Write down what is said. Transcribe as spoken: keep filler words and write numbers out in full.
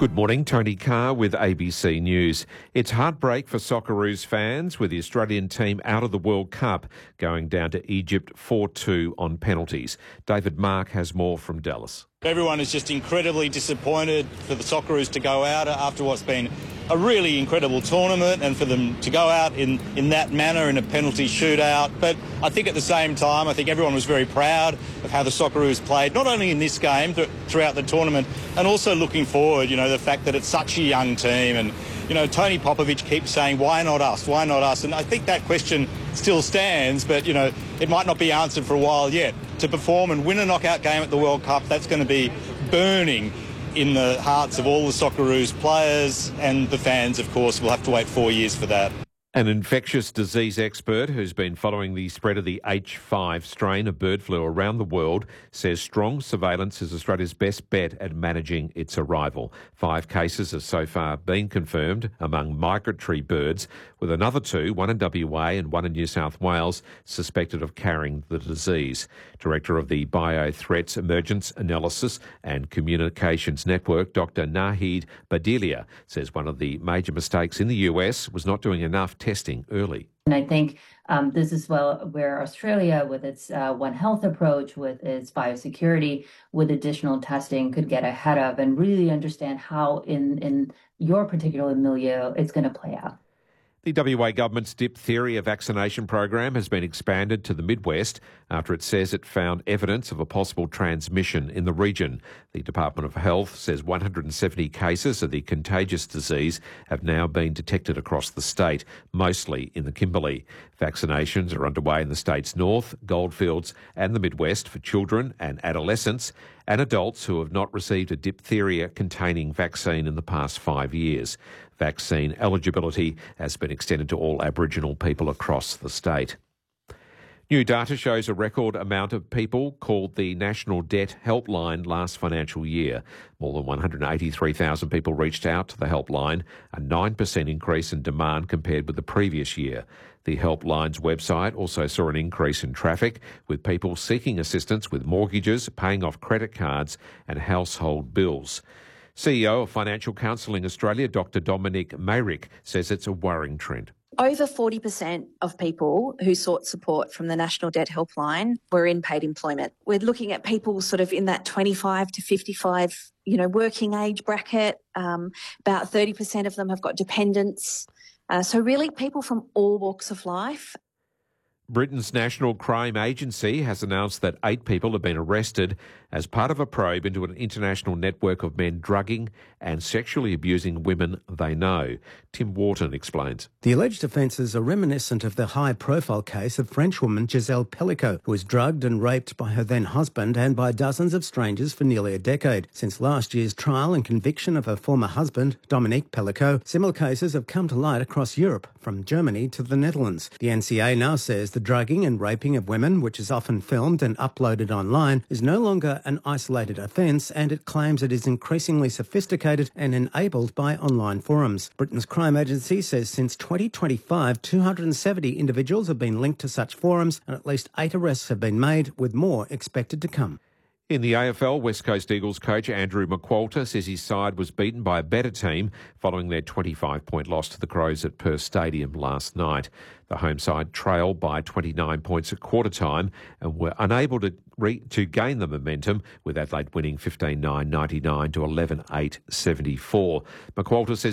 Good morning, Tony Carr with A B C News. It's heartbreak for Socceroos fans with the Australian team out of the World Cup, going down to Egypt four two on penalties. David Mark has more from Dallas. Everyone is just incredibly disappointed for the Socceroos to go out after what's been a really incredible tournament, and for them to go out in, in that manner in a penalty shootout. But I think at the same time, I think everyone was very proud of how the Socceroos played, not only in this game, but throughout the tournament, and also looking forward, you know, the fact that it's such a young team. And, you know, Tony Popovic keeps saying, why not us? Why not us? And I think that question still stands, but, you know, it might not be answered for a while yet. To perform and win a knockout game at the World Cup, that's going to be burning in the hearts of all the Socceroos players, and the fans, of course, will have to wait four years for that. An infectious disease expert who's been following the spread of the H five strain of bird flu around the world says strong surveillance is Australia's best bet at managing its arrival. Five cases have so far been confirmed among migratory birds, with another two, one in W A and one in New South Wales, suspected of carrying the disease. Director of the Biothreats Emergence Analysis and Communications Network, Doctor Nahid Badilia, says one of the major mistakes in the U S was not doing enough testing early. And I think um, this is well where Australia, with its uh, One Health approach, with its biosecurity, with additional testing, could get ahead of and really understand how in, in your particular milieu it's going to play out. The W A government's diphtheria vaccination program has been expanded to the Midwest after it says it found evidence of a possible transmission in the region. The Department of Health says one hundred seventy cases of the contagious disease have now been detected across the state, mostly in the Kimberley. Vaccinations are underway in the state's north, Goldfields and the Midwest for children and adolescents and adults who have not received a diphtheria-containing vaccine in the past five years. Vaccine eligibility has been extended to all Aboriginal people across the state. New data shows a record amount of people called the National Debt Helpline last financial year. More than one hundred eighty-three thousand people reached out to the helpline, a nine percent increase in demand compared with the previous year. The helpline's website also saw an increase in traffic, with people seeking assistance with mortgages, paying off credit cards and household bills. C E O of Financial Counselling Australia, Doctor Dominic Mayrick, says it's a worrying trend. Over forty percent of people who sought support from the National Debt Helpline were in paid employment. We're looking at people sort of in that twenty-five to fifty-five, you know, working age bracket. Um, about thirty percent of them have got dependents. Uh, so really people from all walks of life. Britain's National Crime Agency has announced that eight people have been arrested as part of a probe into an international network of men drugging and sexually abusing women they know. Tim Wharton explains. The alleged offences are reminiscent of the high-profile case of Frenchwoman Giselle Pellicot, who was drugged and raped by her then-husband and by dozens of strangers for nearly a decade. Since last year's trial and conviction of her former husband, Dominique Pellicot, similar cases have come to light across Europe, from Germany to the Netherlands. The N C A now says the drugging and raping of women, which is often filmed and uploaded online, is no longer an isolated offence, and it claims it is increasingly sophisticated and enabled by online forums. Britain's crime agency says since twenty twenty-five, two hundred seventy individuals have been linked to such forums, and at least eight arrests have been made, with more expected to come. In the A F L, West Coast Eagles coach Andrew McQualter says his side was beaten by a better team following their twenty-five point loss to the Crows at Perth Stadium last night. The home side trailed by twenty-nine points at quarter time and were unable to re- to gain the momentum, with Adelaide winning fifteen nine ninety-nine to eleven eight seventy-four. McQualter says